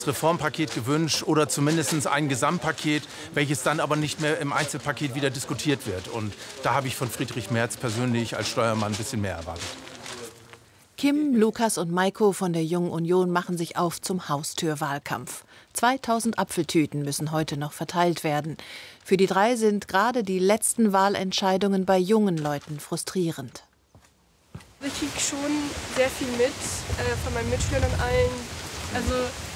Reformpaket gewünscht oder zumindest ein Gesamtpaket, welches dann aber nicht mehr im Einzelpaket wieder diskutiert wird. Und da habe ich von Friedrich Merz persönlich als Steuermann ein bisschen mehr erwartet. Kim, Lukas und Maiko von der Jungen Union machen sich auf zum Haustürwahlkampf. 2000 Apfeltüten müssen heute noch verteilt werden. Für die drei sind gerade die letzten Wahlentscheidungen bei jungen Leuten frustrierend. Ich kriege schon sehr viel mit von meinen Mitschülern und allen. Also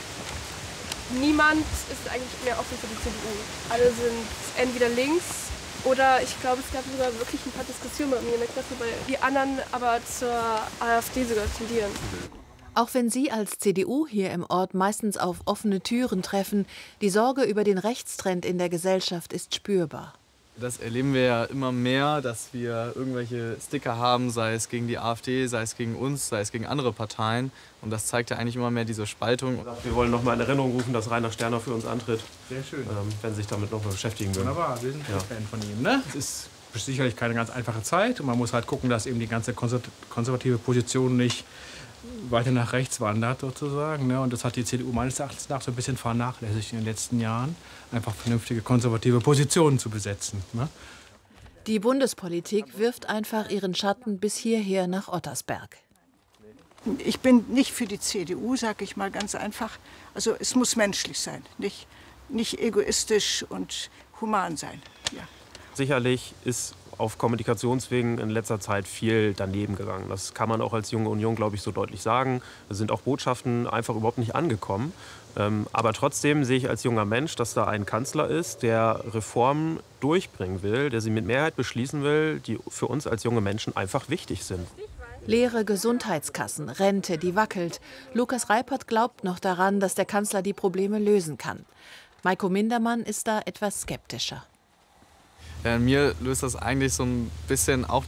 niemand ist eigentlich mehr offen für die CDU. Alle sind entweder links oder ich glaube, es gab sogar wirklich ein paar Diskussionen bei mir in der Klasse, weil die anderen aber zur AfD sogar tendieren. Auch wenn Sie als CDU hier im Ort meistens auf offene Türen treffen, die Sorge über den Rechtstrend in der Gesellschaft ist spürbar. Das erleben wir ja immer mehr, dass wir irgendwelche Sticker haben, sei es gegen die AfD, sei es gegen uns, sei es gegen andere Parteien. Und das zeigt ja eigentlich immer mehr diese Spaltung. Wir wollen noch mal in Erinnerung rufen, dass Rainer Sterner für uns antritt. Sehr schön. Wenn Sie sich damit noch mal beschäftigen würden. Wunderbar, wir sind Fan von ihm. Ne? Es ist sicherlich keine ganz einfache Zeit und man muss halt gucken, dass eben die ganze konservative Position nicht weiter nach rechts wandert sozusagen. Ne? Und das hat die CDU meines Erachtens nach so ein bisschen vernachlässigt in den letzten Jahren, einfach vernünftige konservative Positionen zu besetzen. Ne? Die Bundespolitik wirft einfach ihren Schatten bis hierher nach Ottersberg. Ich bin nicht für die CDU, sage ich mal ganz einfach. Also es muss menschlich sein, nicht egoistisch und human sein. Ja. Sicherlich ist auf Kommunikationswegen in letzter Zeit viel daneben gegangen. Das kann man auch als Junge Union, glaube ich, so deutlich sagen. Es sind auch Botschaften einfach überhaupt nicht angekommen. Aber trotzdem sehe ich als junger Mensch, dass da ein Kanzler ist, der Reformen durchbringen will, der sie mit Mehrheit beschließen will, die für uns als junge Menschen einfach wichtig sind. Leere Gesundheitskassen, Rente, die wackelt. Lukas Reipert glaubt noch daran, dass der Kanzler die Probleme lösen kann. Maiko Mindermann ist da etwas skeptischer. Ja, mir löst das eigentlich so ein bisschen auch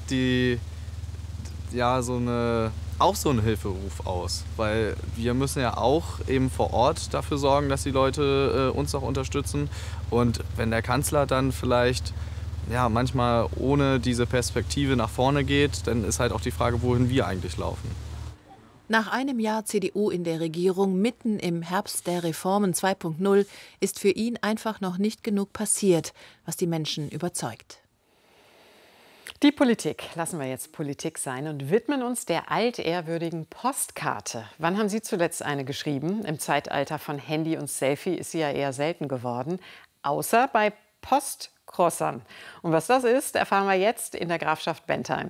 so einen Hilferuf aus. Weil wir müssen ja auch eben vor Ort dafür sorgen, dass die Leute uns auch unterstützen. Und wenn der Kanzler dann vielleicht manchmal ohne diese Perspektive nach vorne geht, dann ist halt auch die Frage, wohin wir eigentlich laufen. Nach einem Jahr CDU in der Regierung, mitten im Herbst der Reformen 2.0, ist für ihn einfach noch nicht genug passiert, was die Menschen überzeugt. Die Politik. Lassen wir jetzt Politik sein und widmen uns der altehrwürdigen Postkarte. Wann haben Sie zuletzt eine geschrieben? Im Zeitalter von Handy und Selfie ist sie ja eher selten geworden, außer bei Postcrossern. Und was das ist, erfahren wir jetzt in der Grafschaft Bentheim.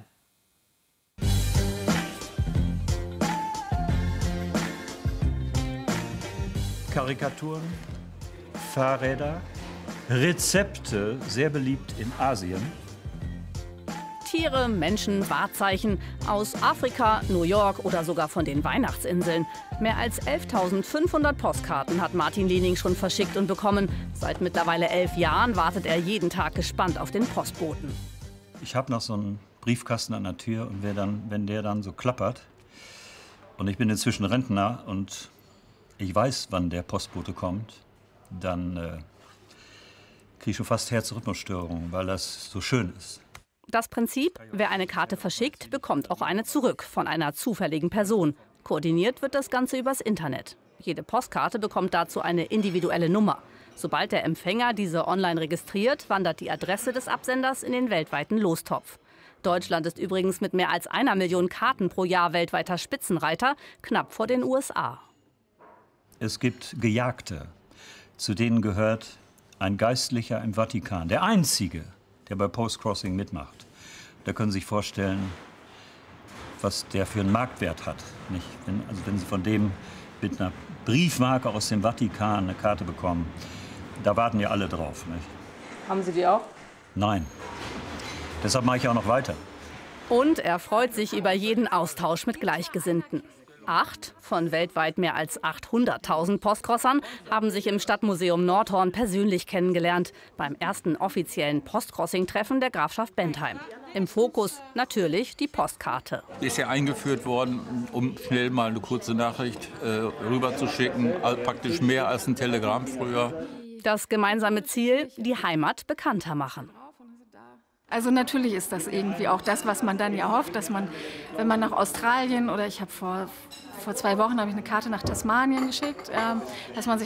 Karikaturen, Fahrräder, Rezepte, sehr beliebt in Asien. Tiere, Menschen, Wahrzeichen aus Afrika, New York oder sogar von den Weihnachtsinseln. Mehr als 11.500 Postkarten hat Martin Lening schon verschickt und bekommen. Seit mittlerweile 11 Jahren wartet er jeden Tag gespannt auf den Postboten. Ich habe noch so einen Briefkasten an der Tür und wenn der dann so klappert und ich bin inzwischen Rentner und ich weiß, wann der Postbote kommt, dann kriege ich schon fast Herzrhythmusstörungen, weil das so schön ist. Das Prinzip, wer eine Karte verschickt, bekommt auch eine zurück von einer zufälligen Person. Koordiniert wird das Ganze übers Internet. Jede Postkarte bekommt dazu eine individuelle Nummer. Sobald der Empfänger diese online registriert, wandert die Adresse des Absenders in den weltweiten Lostopf. Deutschland ist übrigens mit mehr als 1 Million Karten pro Jahr weltweiter Spitzenreiter, knapp vor den USA. Es gibt Gejagte. Zu denen gehört ein Geistlicher im Vatikan, der einzige, der bei Postcrossing mitmacht. Da können Sie sich vorstellen, was der für einen Marktwert hat. Nicht? Wenn Sie von dem mit einer Briefmarke aus dem Vatikan eine Karte bekommen, da warten ja alle drauf. Nicht? Haben Sie die auch? Nein. Deshalb mache ich auch noch weiter. Und er freut sich über jeden Austausch mit Gleichgesinnten. 8 von weltweit mehr als 800.000 Postcrossern haben sich im Stadtmuseum Nordhorn persönlich kennengelernt. Beim ersten offiziellen Postcrossing-Treffen der Grafschaft Bentheim. Im Fokus natürlich die Postkarte. Ist ja eingeführt worden, um schnell mal eine kurze Nachricht rüberzuschicken. Also praktisch mehr als ein Telegramm früher. Das gemeinsame Ziel, die Heimat bekannter machen. Also natürlich ist das irgendwie auch das, was man dann ja hofft, dass man, wenn man nach Australien oder ich habe vor 2 Wochen habe ich eine Karte nach Tasmanien geschickt, dass man sich